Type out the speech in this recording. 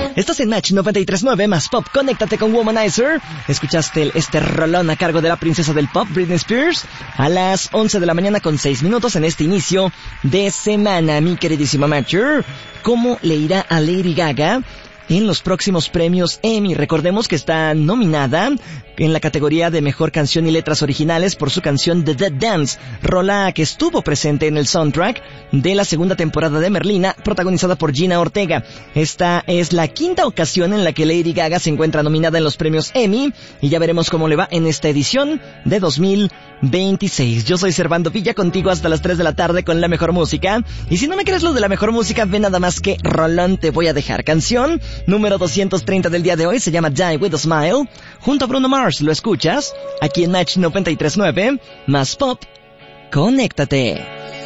Estás en Match 93.9 más Pop. Conéctate con Womanizer. Escuchaste este rolón a cargo de la princesa del pop, Britney Spears, a las 11 de la mañana con 6 minutos en este inicio de semana. Mi queridísima Matcher, ¿cómo le irá a Lady Gaga en los próximos premios Emmy? Recordemos que está nominada en la categoría de Mejor Canción y Letras Originales por su canción The Dead Dance, rola que estuvo presente en el soundtrack de la segunda temporada de Merlina, protagonizada por Gina Ortega. Esta es la quinta ocasión en la que Lady Gaga se encuentra nominada en los premios Emmy, y ya veremos cómo le va en esta edición de 2026. Yo soy Servando Villa, contigo hasta las 3 de la tarde con la mejor música. Y si no me crees lo de la mejor música, ve nada más que rolón te voy a dejar. Canción número 230 del día de hoy se llama Die With a Smile, junto a Bruno Mars. Lo escuchas aquí en Match 93.9 más Pop. Conéctate.